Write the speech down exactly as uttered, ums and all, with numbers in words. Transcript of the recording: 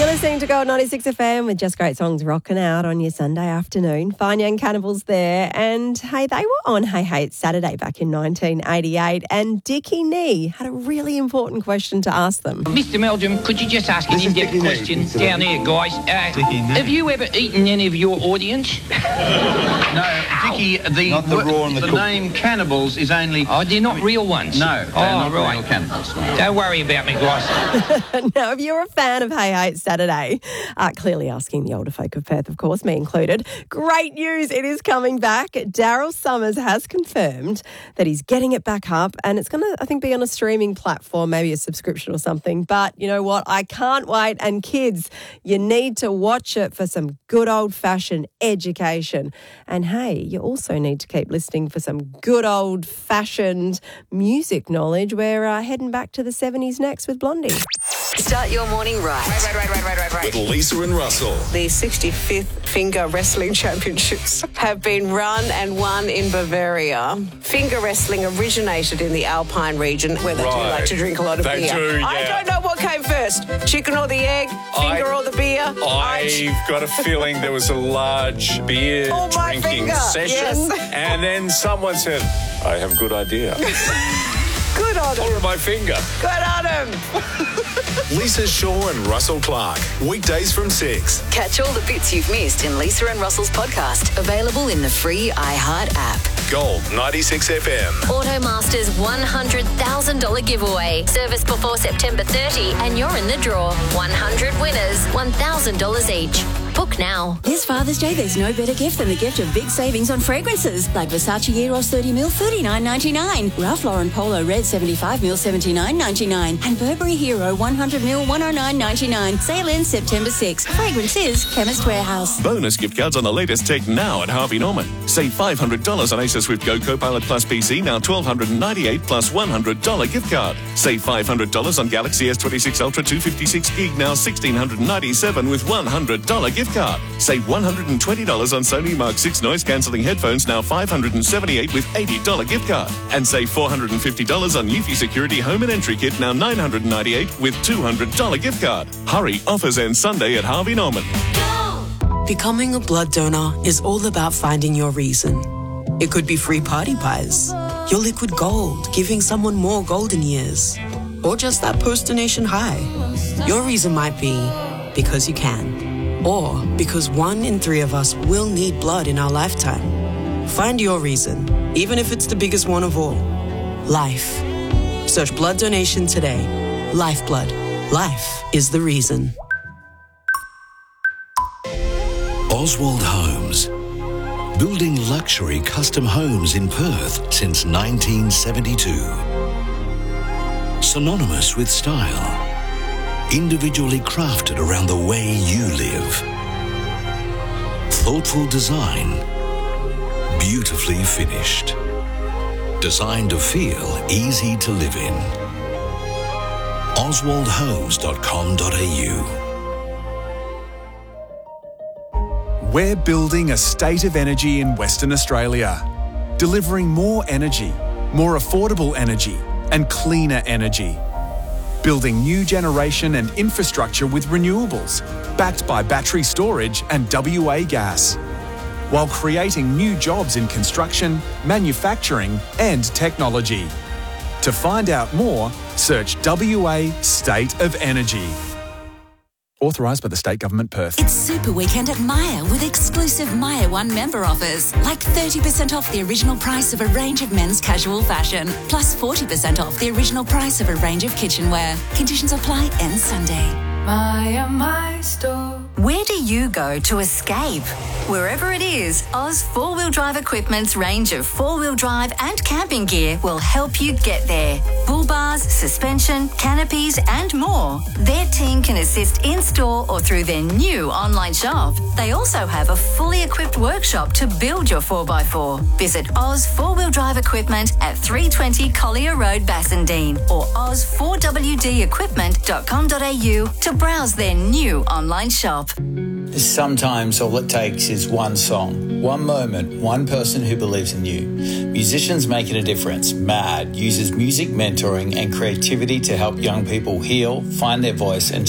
listening to Gold ninety-six F M with just great songs rocking out on your Sunday afternoon. Fine Young Cannibals there. And, hey, they were on Hey Hey It's Saturday back in nineteen eighty-eight, and Dickie Nee had a really important question to ask them. Mister Meldrum, could you just ask an in-depth question down there, guys? Uh, have you ever eaten any of your audience? No, Dickie, the, Not the raw and the the cooked. name cannibals is only... Oh, they're not real ones? No, they're oh, not right. real cannibals. Don't worry about me, guys. Now, if you're a fan of Hey Hey It's Saturday, uh, clearly asking the older folk of Perth, of course, me included, great news, it is coming back. Daryl Summers has confirmed that he's getting it back up, and it's going to, I think, be on a streaming platform, maybe a subscription or something. But you know what? I can't wait. And kids, you need to watch it for some good old-fashioned education. And hey, you also need to keep listening for some good old-fashioned music knowledge. We're uh, heading back to the seventies next with Blondie. Start your morning right. Right, right, right, right, right, right. With Lisa and Russell. The sixty-fifth Finger Wrestling Championships have been run and won in Bavaria. Finger wrestling originated in the Alpine region, where they do Right. like to drink a lot of They beer. do, yeah. I don't know what came first, chicken or the egg, finger I- or the beer. I've got a feeling there was a large beer Oh, my drinking finger, session, yes. and then someone said, I have a good idea. Good on Hold him. my finger. Good on him. Lisa Shaw and Russell Clark. Weekdays from six. Catch all the bits you've missed in Lisa and Russell's podcast, available in the free iHeart app. Gold ninety-six F M. Automaster's one hundred thousand dollars giveaway. Service before September thirtieth, and you're in the draw. one hundred winners, one thousand dollars each. Book now. This Father's Day, there's no better gift than the gift of big savings on fragrances, like Versace Eros thirty mil, thirty-nine ninety-nine. Ralph Lauren Polo Red seventy-five mil, seventy-nine ninety-nine. And Burberry Hero one hundred mil, one oh nine ninety-nine. Sale ends September sixth. Fragrances, Chemist Warehouse. Bonus gift cards on the latest tech now at Harvey Norman. Save five hundred dollars on Acer Swift Go Copilot Plus P C, now one thousand two hundred ninety-eight dollars plus one hundred dollars gift card. Save five hundred dollars on Galaxy S twenty-six Ultra two fifty-six gig, now one thousand six hundred ninety-seven dollars with one hundred dollars gift card. Save one hundred twenty dollars on Sony Mark six noise-cancelling headphones, now five hundred seventy-eight dollars with eighty dollars gift card. And save four hundred fifty dollars on Eufy Security Home and Entry Kit, now nine hundred ninety-eight dollars with two hundred dollars gift card. Hurry, offers end Sunday at Harvey Norman. Becoming a blood donor is all about finding your reason. It could be free party pies, your liquid gold, giving someone more golden years, or just that post-donation high. Your reason might be because you can, or because one in three of us will need blood in our lifetime. Find your reason, even if it's the biggest one of all. Life. Search blood donation today. Lifeblood. Life is the reason. Oswald Homes. Building luxury custom homes in Perth since nineteen seventy-two. Synonymous with style. Individually crafted around the way you live. Thoughtful design. Beautifully finished. Designed to feel easy to live in. oswald homes dot com dot a u. We're building a state of energy in Western Australia, delivering more energy, more affordable energy, and cleaner energy. Building new generation and infrastructure with renewables, backed by battery storage and W A gas, while creating new jobs in construction, manufacturing, and technology. To find out more, search W A State of Energy. Authorised by the State Government, Perth. It's Super Weekend at Myer with exclusive Myer One member offers, like thirty percent off the original price of a range of men's casual fashion, plus forty percent off the original price of a range of kitchenware. Conditions apply end Sunday. Myer, my store. Where do you go to escape? Wherever it is, Oz Four Wheel Drive Equipment's range of four-wheel drive and camping gear will help you get there. Bull bars, suspension, canopies and more. Their team can assist in-store or through their new online shop. They also have a fully equipped workshop to build your four by four. Visit Oz Four Wheel Drive Equipment at three twenty Collier Road, Bassendean, or oz four w d equipment dot com dot a u to browse their new online shop. Sometimes all it takes is one song, one moment, one person who believes in you. Musicians Making a Difference, MAD, uses music mentoring and creativity to help young people heal, find their voice and